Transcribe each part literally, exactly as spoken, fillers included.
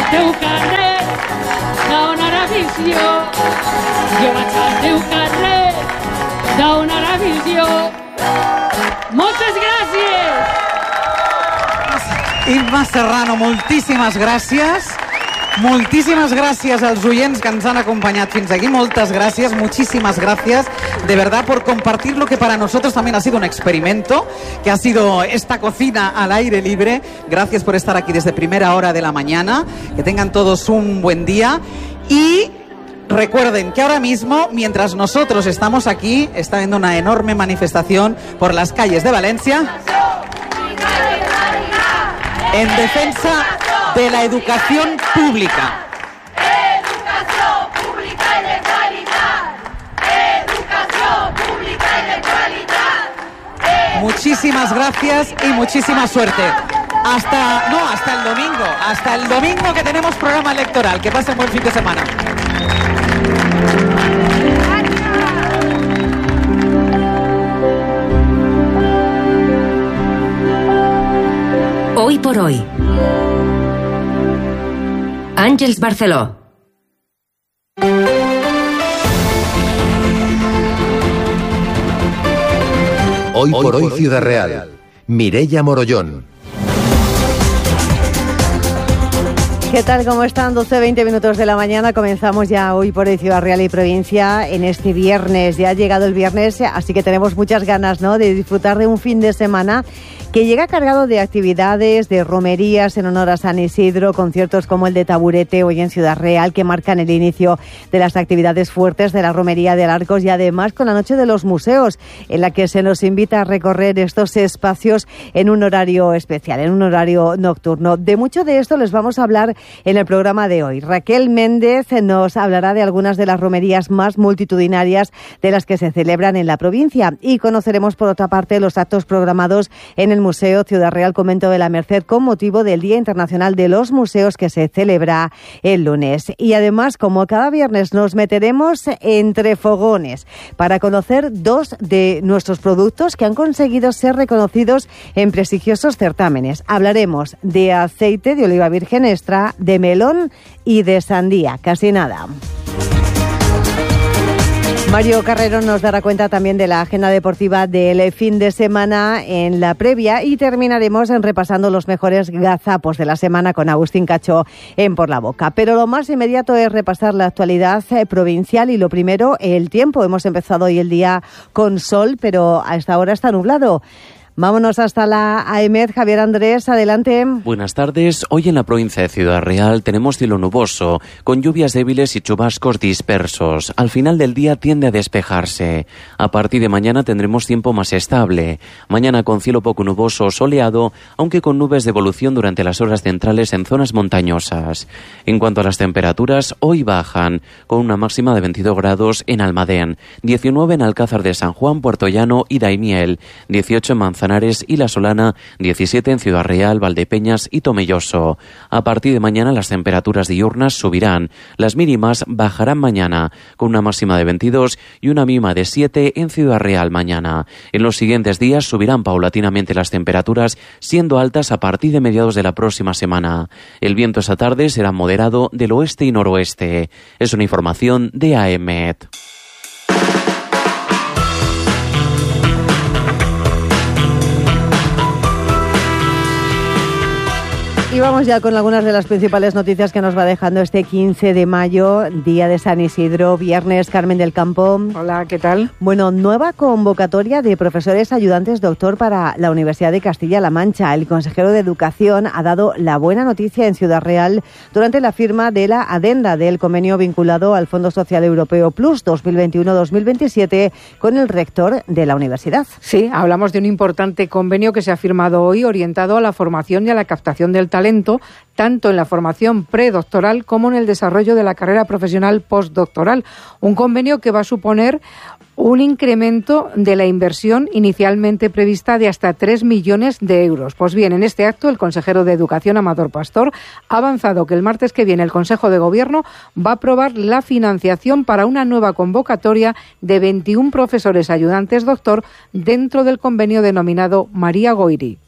al teu carrer donar a visió. Jo vaig al teu carrer donar a visió. Moltes gràcies! Imma Serrano, moltíssimes gràcies. Moltísimas gracias a los oyentes que nos han acompañado fins aquí. Muchas gracias, muchísimas gracias de verdad por compartir lo que para nosotros también ha sido un experimento, que ha sido esta cocina al aire libre. Gracias por estar aquí desde primera hora de la mañana. Que tengan todos un buen día y recuerden que ahora mismo, mientras nosotros estamos aquí, está habiendo una enorme manifestación por las calles de Valencia en defensa de la educación pública. Educación pública y de calidad. Educación pública y de calidad. Muchísimas gracias y muchísima suerte. Hasta, no, hasta el domingo. Hasta el domingo que tenemos programa electoral. Que pasen buen fin de semana. Hoy por hoy. Àngels Barceló. Hoy por hoy Ciudad Real. Mireia Morollón. ¿Qué tal? ¿Cómo están? doce veinte minutos de la mañana. Comenzamos ya hoy por hoy Ciudad Real y Provincia en este viernes. Ya ha llegado el viernes, así que tenemos muchas ganas, ¿no?, de disfrutar de un fin de semana que llega cargado de actividades, de romerías en honor a San Isidro, conciertos como el de Taburete hoy en Ciudad Real que marcan el inicio de las actividades fuertes de la romería de Arcos, y además con la Noche de los Museos, en la que se nos invita a recorrer estos espacios en un horario especial, en un horario nocturno. De mucho de esto les vamos a hablar en el programa de hoy. Raquel Méndez nos hablará de algunas de las romerías más multitudinarias de las que se celebran en la provincia, y conoceremos por otra parte los actos programados en el Museo Ciudad Real Convento de la Merced con motivo del Día Internacional de los Museos, que se celebra el lunes. Y además, como cada viernes, nos meteremos entre fogones para conocer dos de nuestros productos que han conseguido ser reconocidos en prestigiosos certámenes. Hablaremos de aceite de oliva virgen extra, de melón y de sandía. Casi nada. Mario Carrero nos dará cuenta también de la agenda deportiva del fin de semana en la previa, y terminaremos en repasando los mejores gazapos de la semana con Agustín Cacho en Por la Boca. Pero lo más inmediato es repasar la actualidad provincial, y lo primero, el tiempo. Hemos empezado hoy el día con sol, pero a esta hora está nublado. Vámonos hasta la A E M E D. Javier Andrés, adelante. Buenas tardes. Hoy en la provincia de Ciudad Real tenemos cielo nuboso, con lluvias débiles y chubascos dispersos. Al final del día tiende a despejarse. A partir de mañana tendremos tiempo más estable. Mañana con cielo poco nuboso o soleado, aunque con nubes de evolución durante las horas centrales en zonas montañosas. En cuanto a las temperaturas, hoy bajan, con una máxima de veintidós grados en Almadén, diecinueve en Alcázar de San Juan, Puerto Llano y Daimiel, dieciocho en Manzanares y La Solana, diecisiete en Ciudad Real, Valdepeñas y Tomelloso. A partir de mañana las temperaturas diurnas subirán. Las mínimas bajarán mañana, con una máxima de veintidós y una mínima de siete en Ciudad Real mañana. En los siguientes días subirán paulatinamente las temperaturas, siendo altas a partir de mediados de la próxima semana. El viento esta tarde será moderado del oeste y noroeste. Es una información de A E M E D. Y vamos ya con algunas de las principales noticias que nos va dejando este quince de mayo, día de San Isidro, viernes. Carmen del Campo. Hola, ¿qué tal? Bueno, nueva convocatoria de profesores ayudantes doctor para la Universidad de Castilla-La Mancha. El consejero de Educación ha dado la buena noticia en Ciudad Real durante la firma de la adenda del convenio vinculado al Fondo Social Europeo Plus dos mil veintiuno dos mil veintisiete con el rector de la universidad. Sí, hablamos de un importante convenio que se ha firmado hoy, orientado a la formación y a la captación del talento, tanto en la formación predoctoral como en el desarrollo de la carrera profesional postdoctoral. Un convenio que va a suponer un incremento de la inversión inicialmente prevista de hasta tres millones de euros. Pues bien, en este acto el consejero de Educación, Amador Pastor, ha avanzado que el martes que viene el Consejo de Gobierno va a aprobar la financiación para una nueva convocatoria de veintiún profesores ayudantes doctor dentro del convenio denominado María Goiri.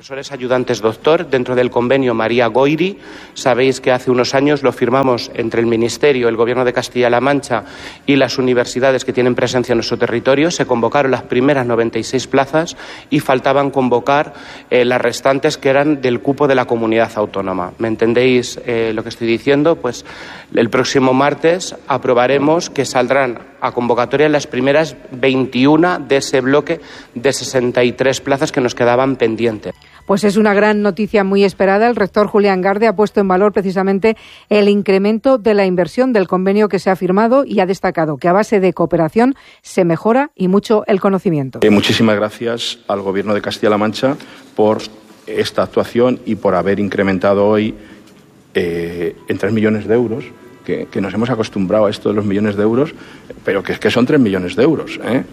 Profesores ayudantes doctor, dentro del convenio María Goiri, sabéis que hace unos años lo firmamos entre el Ministerio, el Gobierno de Castilla-La Mancha y las universidades que tienen presencia en nuestro territorio. Se convocaron las primeras noventa y seis plazas y faltaban convocar eh, las restantes que eran del cupo de la comunidad autónoma. ¿Me entendéis eh, lo que estoy diciendo? Pues el próximo martes aprobaremos que saldrán a convocatoria las primeras veintiuna de ese bloque de sesenta y tres plazas que nos quedaban pendientes. Pues es una gran noticia muy esperada. El rector Julián Garde ha puesto en valor precisamente el incremento de la inversión del convenio que se ha firmado y ha destacado que a base de cooperación se mejora y mucho el conocimiento. Eh, muchísimas gracias al Gobierno de Castilla-La Mancha por esta actuación y por haber incrementado hoy eh, en tres millones de euros, que, que nos hemos acostumbrado a esto de los millones de euros, pero que es que son tres millones de euros, ¿eh?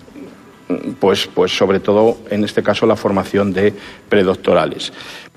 Pues, pues sobre todo, en este caso, la formación de predoctorales.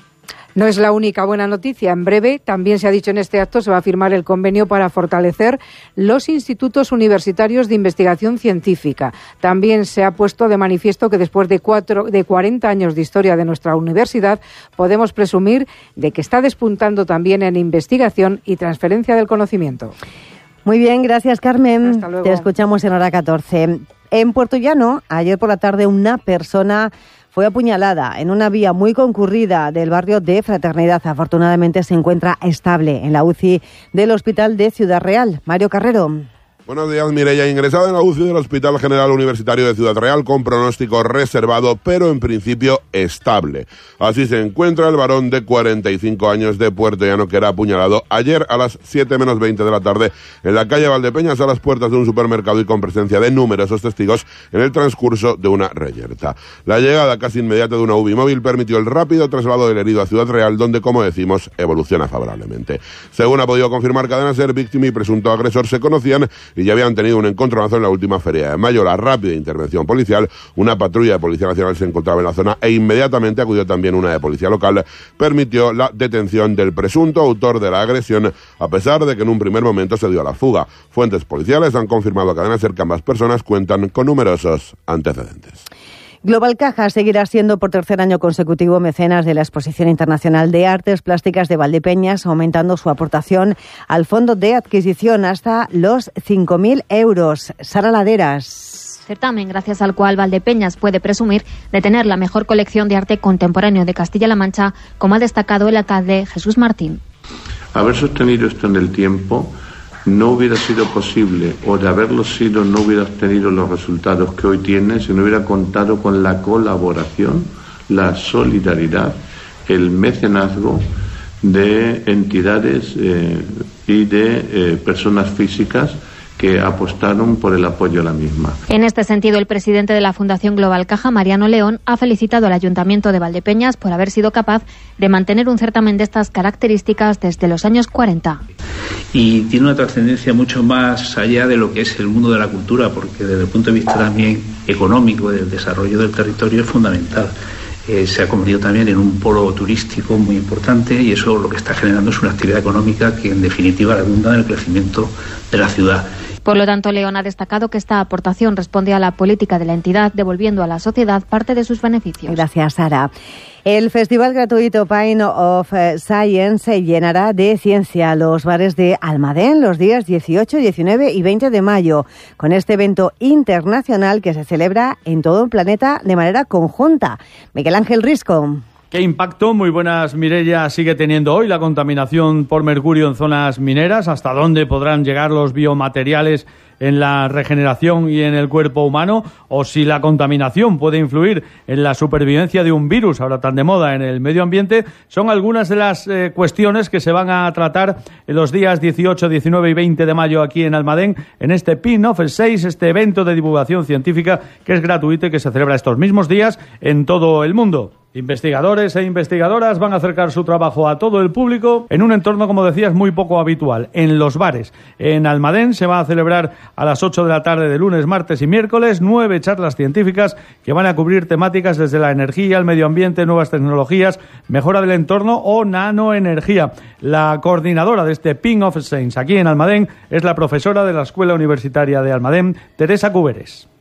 No es la única buena noticia. En breve, también se ha dicho en este acto, se va a firmar el convenio para fortalecer los institutos universitarios de investigación científica. También se ha puesto de manifiesto que después de, cuatro, de cuarenta años de historia de nuestra universidad, podemos presumir de que está despuntando también en investigación y transferencia del conocimiento. Muy bien, gracias, Carmen. Hasta luego. Te escuchamos en hora catorce. En Puerto Llano, ayer por la tarde, una persona fue apuñalada en una vía muy concurrida del barrio de Fraternidad. Afortunadamente se encuentra estable en la U C I del Hospital de Ciudad Real. Mario Carrero. Buenos días, Mireia. Ingresada en la U C I del Hospital General Universitario de Ciudad Real con pronóstico reservado, pero en principio estable. Así se encuentra el varón de cuarenta y cinco años de Puerto Llano que era apuñalado ayer a las siete menos veinte de la tarde en la calle Valdepeñas a las puertas de un supermercado y con presencia de numerosos testigos en el transcurso de una reyerta. La llegada casi inmediata de una U B I móvil permitió el rápido traslado del herido a Ciudad Real, donde, como decimos, evoluciona favorablemente. Según ha podido confirmar Cadena Ser, víctima y presunto agresor se conocían y ya habían tenido un encontronazo en la última feria de mayo. La rápida intervención policial, una patrulla de Policía Nacional se encontraba en la zona e inmediatamente acudió también una de Policía Local, permitió la detención del presunto autor de la agresión, a pesar de que en un primer momento se dio a la fuga. Fuentes policiales han confirmado a Cadena Ser que ambas personas cuentan con numerosos antecedentes. Global Caja seguirá siendo por tercer año consecutivo mecenas de la Exposición Internacional de Artes Plásticas de Valdepeñas, aumentando su aportación al fondo de adquisición hasta los cinco mil euros. Sara Laderas. Certamen gracias al cual Valdepeñas puede presumir de tener la mejor colección de arte contemporáneo de Castilla-La Mancha, como ha destacado el alcalde Jesús Martín. Haber sostenido esto en el tiempo no hubiera sido posible, o de haberlo sido no hubiera obtenido los resultados que hoy tiene si no hubiera contado con la colaboración, la solidaridad, el mecenazgo de entidades eh, y de eh, personas físicas que apostaron por el apoyo a la misma. En este sentido, el presidente de la Fundación Global Caja, Mariano León, ha felicitado al Ayuntamiento de Valdepeñas por haber sido capaz de mantener un certamen de estas características desde los años cuarenta. Y tiene una trascendencia mucho más allá de lo que es el mundo de la cultura, porque desde el punto de vista también económico, del desarrollo del territorio, es fundamental. Eh, se ha convertido también en un polo turístico muy importante y eso lo que está generando es una actividad económica que en definitiva redunda en el crecimiento de la ciudad. Por lo tanto, León ha destacado que esta aportación responde a la política de la entidad, devolviendo a la sociedad parte de sus beneficios. Gracias, Sara. El festival gratuito Pine of Science se llenará de ciencia los bares de Almadén los días dieciocho, diecinueve y veinte de mayo, con este evento internacional que se celebra en todo el planeta de manera conjunta. Miguel Ángel Risco. ¿Qué impacto, muy buenas, Mireia, sigue teniendo hoy la contaminación por mercurio en zonas mineras? ¿Hasta dónde podrán llegar los biomateriales en la regeneración y en el cuerpo humano? ¿O si la contaminación puede influir en la supervivencia de un virus, ahora tan de moda, en el medio ambiente? Son algunas de las eh, cuestiones que se van a tratar en los días dieciocho, diecinueve y veinte de mayo aquí en Almadén, en este Pine of Science, este evento de divulgación científica que es gratuito y que se celebra estos mismos días en todo el mundo. Investigadores e investigadoras van a acercar su trabajo a todo el público en un entorno, como decías, muy poco habitual, en los bares. En Almadén se va a celebrar a las ocho de la tarde de lunes, martes y miércoles nueve charlas científicas que van a cubrir temáticas desde la energía, el medio ambiente, nuevas tecnologías, mejora del entorno o nanoenergía. La coordinadora de este Pine of Science aquí en Almadén es la profesora de la Escuela Universitaria de Almadén, Teresa Cuberes.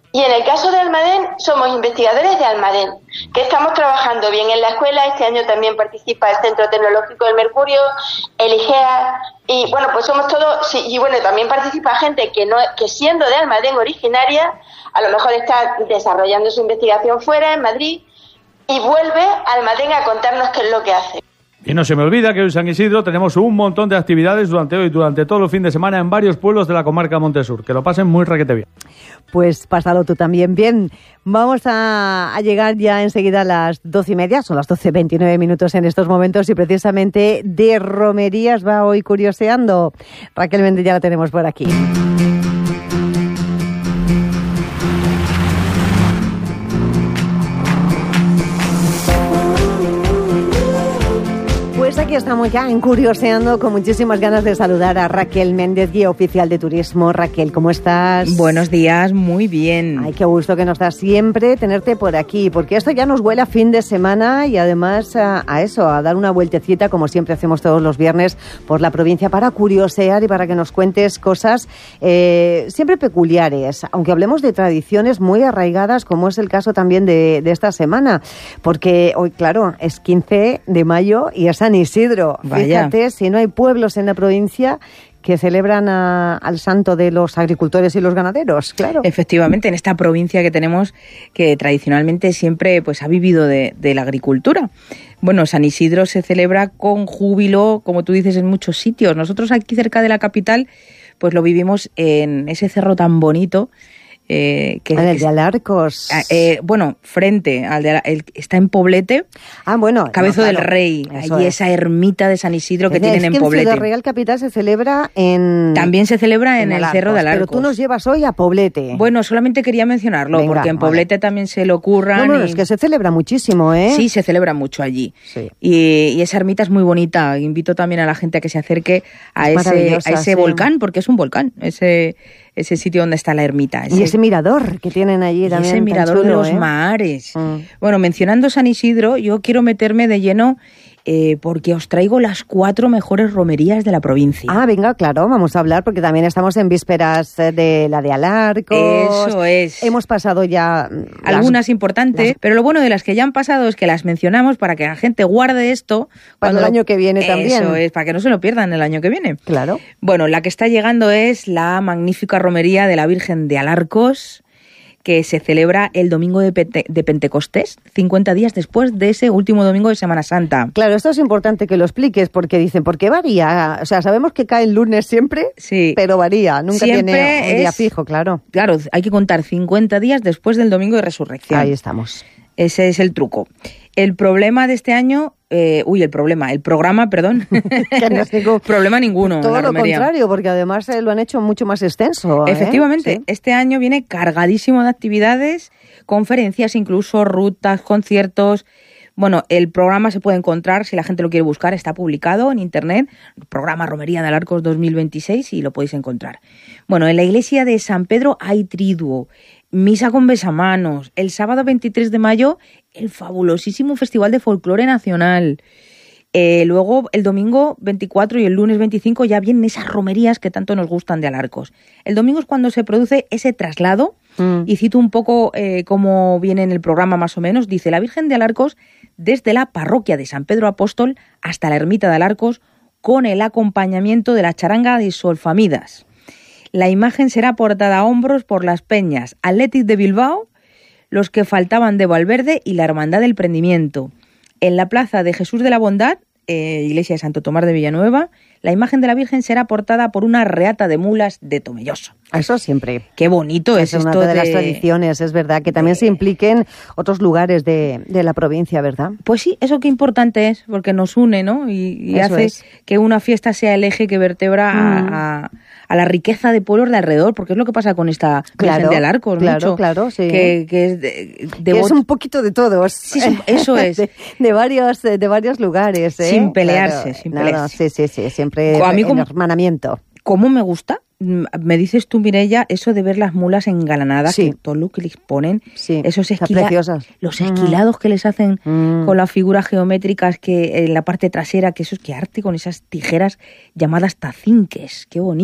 Y en el caso de Almadén, somos investigadores de Almadén, que estamos trabajando bien en la escuela. Este año también participa el Centro Tecnológico del Mercurio, el I G E A, y bueno, pues somos todos, sí, y bueno, también participa gente que no, que siendo de Almadén originaria, a lo mejor está desarrollando su investigación fuera, en Madrid, y vuelve a Almadén a contarnos qué es lo que hace. Y no se me olvida que hoy en San Isidro tenemos un montón de actividades durante hoy, durante todo el fin de semana en varios pueblos de la comarca Montesur. Que lo pasen muy raquete bien. Pues pásalo tú también bien. Vamos a, a llegar ya enseguida a las doce y media, son las doce veintinueve minutos en estos momentos, y precisamente de romerías va hoy curioseando. Raquel Méndez ya la tenemos por aquí. Pues aquí estamos ya en Curioseando, con muchísimas ganas de saludar a Raquel Méndez, guía oficial de turismo. Raquel, ¿cómo estás? Buenos días, muy bien. Ay, qué gusto que nos da siempre tenerte por aquí, porque esto ya nos huele a fin de semana y además a, a eso, a dar una vueltecita, como siempre hacemos todos los viernes, por la provincia para curiosear y para que nos cuentes cosas eh, siempre peculiares, aunque hablemos de tradiciones muy arraigadas, como es el caso también de, de esta semana, porque hoy, claro, es quince de mayo y es San Isidro. Vaya. Fíjate, si no hay pueblos en la provincia que celebran a, al santo de los agricultores y los ganaderos, claro. Efectivamente, en esta provincia que tenemos, que tradicionalmente siempre pues ha vivido de, de la agricultura. Bueno, San Isidro se celebra con júbilo, como tú dices, en muchos sitios. Nosotros aquí cerca de la capital, pues lo vivimos en ese cerro tan bonito, Eh, que, en el de Alarcos. Eh, bueno, frente al de el, está en Poblete. Ah, bueno. Cabezo no, del claro, Rey. Allí es. esa ermita de San Isidro que es tienen que en en Poblete. Ciudad Real Capital se celebra en... También se celebra en, en el Alarcos, Cerro de Alarcos. Pero tú nos llevas hoy a Poblete. Bueno, solamente quería mencionarlo, Venga, porque en vale. Poblete también se le ocurran. No, no, y... es que se celebra muchísimo, ¿eh? Sí, se celebra mucho allí. Sí. Y, y esa ermita es muy bonita. Invito también a la gente a que se acerque a Es ese, a ese sí. volcán, porque es un volcán, ese, ese sitio donde está la ermita. Ese... Y ese mirador que tienen allí Y también. ese mirador chulo, de los ¿eh? mares. Mm. Bueno, mencionando San Isidro, yo quiero meterme de lleno eh, porque os traigo las cuatro mejores romerías de la provincia. Ah, venga, claro, vamos a hablar porque también estamos en vísperas de la de Alarcos. Eso es. Hemos pasado ya... Algunas las, importantes, las... pero lo bueno de las que ya han pasado es que las mencionamos para que la gente guarde esto. Para el año que viene Eso también. Eso es, para que no se lo pierdan el año que viene. Claro. Bueno, la que está llegando es la magnífica romería de la Virgen de Alarcos, que se celebra el domingo de, Pente- de Pentecostés, cincuenta días después de ese último domingo de Semana Santa. Claro, esto es importante que lo expliques porque dicen, ¿por qué varía? O sea, sabemos que cae el lunes siempre, sí, pero varía, nunca siempre tiene un día es, fijo, claro. Claro, hay que contar cincuenta días después del domingo de Resurrección. Ahí estamos. Ese es el truco. El problema de este año, eh, uy, el problema, el programa, perdón, que no es ningún, problema ninguno. Todo en la lo romería. contrario, porque además eh, lo han hecho mucho más extenso. ¿eh? Efectivamente, Sí. este año viene cargadísimo de actividades, conferencias, incluso rutas, conciertos. Bueno, el programa se puede encontrar, si la gente lo quiere buscar, está publicado en internet, programa Romería de Alarcos dos mil veintiséis, y lo podéis encontrar. Bueno, en la iglesia de San Pedro hay triduo, misa con besamanos, el sábado veintitrés de mayo el fabulosísimo Festival de Folclore Nacional. Eh, luego el domingo veinticuatro y el lunes veinticinco ya vienen esas romerías que tanto nos gustan de Alarcos. El domingo es cuando se produce ese traslado, mm. y cito un poco eh, cómo viene en el programa más o menos. Dice: la Virgen de Alarcos desde la parroquia de San Pedro Apóstol hasta la ermita de Alarcos, con el acompañamiento de la charanga de Solfamidas. La imagen será portada a hombros por las peñas Athletic de Bilbao, los que faltaban de Valverde y la Hermandad del Prendimiento. En la plaza de Jesús de la Bondad, eh, iglesia de Santo Tomás de Villanueva, la imagen de la Virgen será portada por una reata de mulas de Tomelloso. Eso siempre. Qué bonito es, es esto una de, de las tradiciones, es verdad, que también de... se impliquen otros lugares de, de la provincia, ¿verdad? Pues sí, eso qué importante es, porque nos une, ¿no? Y, y hace es. que una fiesta sea el eje que vertebra mm. a, a, a la riqueza de pueblos de alrededor, porque es lo que pasa con esta claro, Virgen de Alarcos, claro, mucho, claro, sí. que, que es de, de que es un poquito de todos. Sí, eso es. de, de varios de varios lugares, ¿eh? Sin pelearse, claro, sin nada, pelearse. Sí, sí, sí, siempre a mí en como, hermanamiento. ¿Cómo me gusta? Me dices tú, Mireia, eso de ver las mulas engalanadas, sí. que todo lo que les ponen, sí, esos esquilados, los esquilados mm. que les hacen mm. con las figuras geométricas que en la parte trasera, que eso es que arte con esas tijeras llamadas tacinques, qué bonito.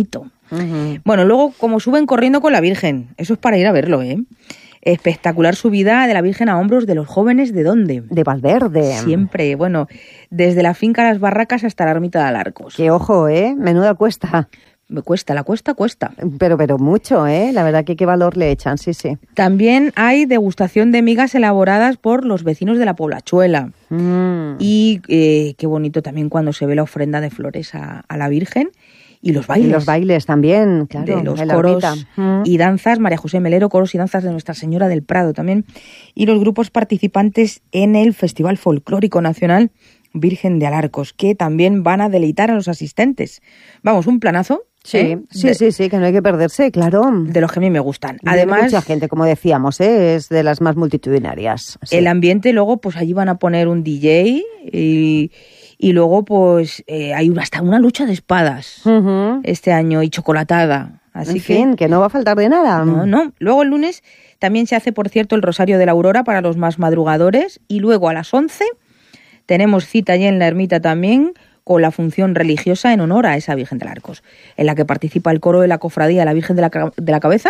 Uh-huh. Bueno, luego como suben corriendo con la Virgen, eso es para ir a verlo, ¿eh? Espectacular subida de la Virgen a hombros de los jóvenes, ¿de dónde? De Valverde. Siempre, bueno, desde la finca Las Barracas hasta la ermita de Alarcos. Qué ojo, ¿eh? Menuda cuesta. Me cuesta, la cuesta, cuesta. Pero, pero mucho, ¿eh? La verdad que qué valor le echan, sí, sí. También hay degustación de migas elaboradas por los vecinos de la Poblachuela. Mm. Y eh, qué bonito también cuando se ve la ofrenda de flores a, a la Virgen. Y los bailes. Y los bailes también, claro. De los coros mm. y danzas, María José Melero, coros y danzas de Nuestra Señora del Prado también. Y los grupos participantes en el Festival Folclórico Nacional Virgen de Alarcos, que también van a deleitar a los asistentes. Vamos, un planazo. Sí, ¿eh? sí, de, sí, sí, que no hay que perderse, claro. De los que a mí me gustan. Y además, mucha gente, como decíamos, ¿eh? Es de las más multitudinarias. Sí. El ambiente, luego, pues allí van a poner un D J y... Y luego, pues, eh, hay hasta una lucha de espadas uh-huh. este año y chocolatada. Así en que, fin, que no va a faltar de nada. No, no. Luego el lunes también se hace, por cierto, el Rosario de la Aurora para los más madrugadores. Y luego a las once tenemos cita allí en la ermita también con la función religiosa en honor a esa Virgen de Alarcos, en la que participa el coro de la Cofradía de la Virgen de la, de la Cabeza.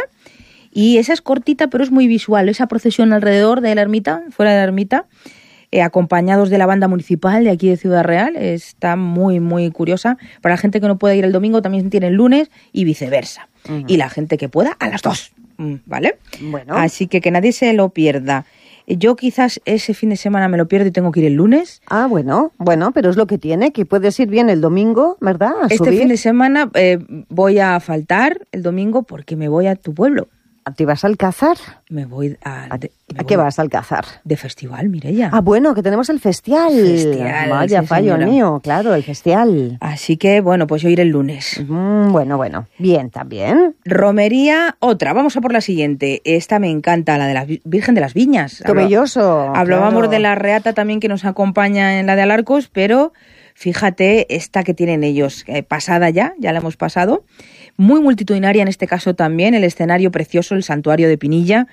Y esa es cortita, pero es muy visual. Esa procesión alrededor de la ermita, fuera de la ermita, Eh, acompañados de la banda municipal de aquí de Ciudad Real, está muy, muy curiosa. Para la gente que no puede ir el domingo, también tiene el lunes y viceversa. Uh-huh. Y la gente que pueda, a las dos, ¿vale? Bueno. Así que que nadie se lo pierda. Yo quizás ese fin de semana me lo pierdo y tengo que ir el lunes. Ah, bueno, bueno, pero es lo que tiene, que puedes ir bien el domingo, ¿verdad? A este subir. fin de semana eh, voy a faltar el domingo porque me voy a tu pueblo. ¿Te vas a Alcázar? Me voy a... ¿A, de, me ¿a voy qué vas a Alcázar? De festival, Mireia. Ah, bueno, que tenemos el festival. Festival. Vaya Sí, fallo señora. mío, claro, el festival. Así que, bueno, pues yo iré el lunes. Mm, bueno, bueno. Bien, también. Romería, otra. Vamos a por la siguiente. Esta me encanta, la de la Virgen de las Viñas. Tomelloso. Hablábamos claro. de la Reata también que nos acompaña en la de Alarcos, pero fíjate esta que tienen ellos, eh, pasada ya, ya la hemos pasado. Muy multitudinaria en este caso también, el escenario precioso, el santuario de Pinilla,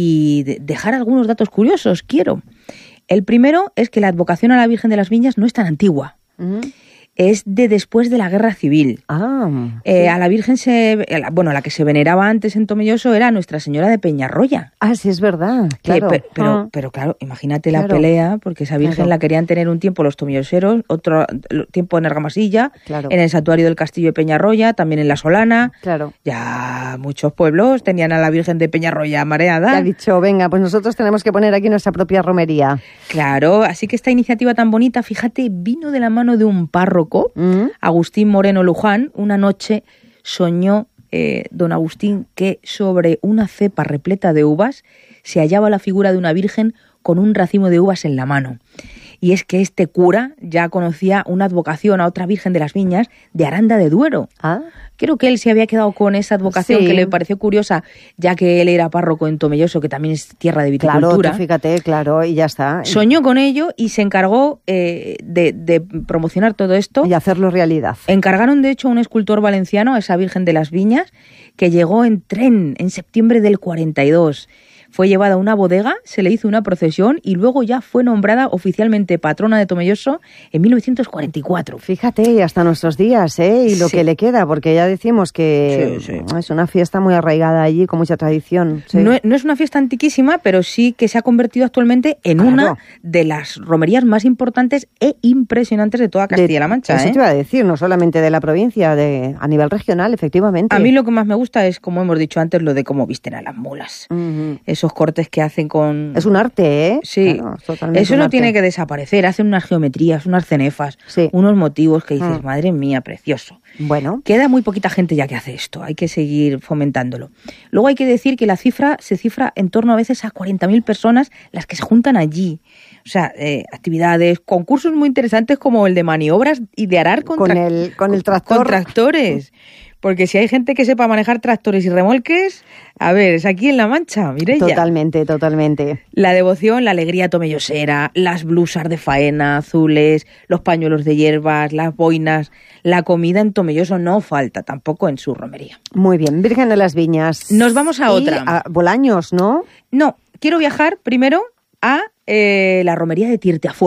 y de dejar algunos datos curiosos, quiero. El primero es que la advocación a la Virgen de las Viñas no es tan antigua. Uh-huh. Es de después de la Guerra Civil. Ah, eh, sí. A la Virgen, se, bueno, la que se veneraba antes en Tomelloso era Nuestra Señora de Peñarroya. Ah, sí, es verdad, claro. Que, pero, ah. pero claro, imagínate claro. la pelea, porque esa Virgen claro. la querían tener un tiempo los tomelloseros, otro tiempo en Argamasilla, claro. en el santuario del Castillo de Peñarroya, también en La Solana. Claro. Ya muchos pueblos tenían a la Virgen de Peñarroya mareada. Ya ha dicho, venga, pues nosotros tenemos que poner aquí nuestra propia romería. Claro, así que esta iniciativa tan bonita, fíjate, vino de la mano de un párroco, ¿Mm? Agustín Moreno Luján. Una noche soñó eh, don Agustín que sobre una cepa repleta de uvas se hallaba la figura de una virgen con un racimo de uvas en la mano. Y es que este cura ya conocía una advocación a otra Virgen de las Viñas de Aranda de Duero. Ah. Creo que él se había quedado con esa advocación sí. que le pareció curiosa, ya que él era párroco en Tomelloso, que también es tierra de viticultura. Claro, fíjate, claro, y ya está. Soñó con ello y se encargó eh, de, de promocionar todo esto. Y hacerlo realidad. Encargaron, de hecho, a un escultor valenciano, a esa Virgen de las Viñas, que llegó en tren en septiembre del cuarenta y dos. Fue llevada a una bodega, se le hizo una procesión y luego ya fue nombrada oficialmente patrona de Tomelloso en mil novecientos cuarenta y cuatro. Fíjate, hasta nuestros días, ¿eh? Y lo sí. que le queda, porque ya decimos que sí, sí. es una fiesta muy arraigada allí, con mucha tradición. Sí. No, no es una fiesta antiquísima, pero sí que se ha convertido actualmente en claro. una de las romerías más importantes e impresionantes de toda Castilla-La Mancha. Eso ¿eh? te iba a decir, no solamente de la provincia, de a nivel regional, efectivamente. A mí lo que más me gusta es, como hemos dicho antes, lo de cómo visten a las mulas. Uh-huh. Esos cortes que hacen con... Es un arte, ¿eh? Sí, claro, totalmente eso un no arte. Tiene que desaparecer. Hacen unas geometrías, unas cenefas, sí. unos motivos que dices, mm. madre mía, precioso. Bueno. Queda muy poquita gente ya que hace esto, hay que seguir fomentándolo. Luego hay que decir que la cifra se cifra en torno a veces a cuarenta mil personas las que se juntan allí. O sea, eh, actividades, concursos muy interesantes como el de maniobras y de arar con, con, tra- el, con el tractor. Con tractores. Porque si hay gente que sepa manejar tractores y remolques, a ver, es aquí en La Mancha, Mireia. Totalmente, totalmente. La devoción, la alegría tomellosera, las blusas de faena azules, los pañuelos de hierbas, las boinas, la comida en Tomelloso no falta tampoco en su romería. Muy bien, Virgen de las Viñas. Nos vamos a y otra. A Bolaños, ¿no? No, quiero viajar primero a eh, la romería de Tirteafuera.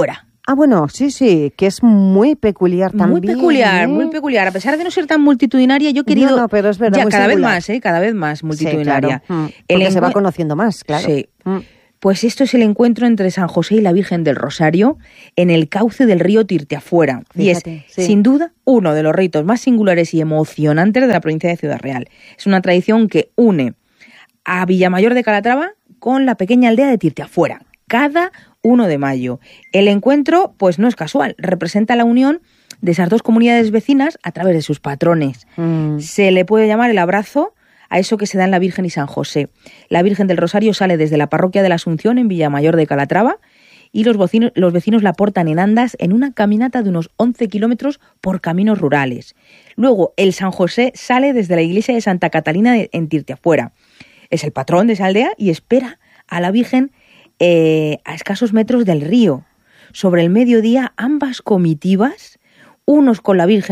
Ah, bueno, sí, sí, que es muy peculiar también. Muy peculiar, ¿eh? muy peculiar. A pesar de no ser tan multitudinaria, yo he querido... No, no, pero es verdad, ya, muy cada singular. vez más, ¿eh? Cada vez más multitudinaria. Sí, claro. Mm, El porque se va encue- conociendo más, claro. Sí. Mm. Pues esto es el encuentro entre San José y la Virgen del Rosario en el cauce del río Tirteafuera. Y es, Fíjate, sí. sin duda, uno de los ritos más singulares y emocionantes de la provincia de Ciudad Real. Es una tradición que une a Villamayor de Calatrava con la pequeña aldea de Tirteafuera, cada uno de mayo. El encuentro, pues no es casual, representa la unión de esas dos comunidades vecinas a través de sus patrones. Mm. Se le puede llamar el abrazo a eso que se da en la Virgen y San José. La Virgen del Rosario sale desde la parroquia de la Asunción en Villamayor de Calatrava y los vecinos, los vecinos la portan en andas en una caminata de unos once kilómetros por caminos rurales. Luego, el San José sale desde la iglesia de Santa Catalina de, en Tirteafuera. Es el patrón de esa aldea y espera a la Virgen eh, a escasos metros del río. Sobre el mediodía, ambas comitivas, unos con la Virgen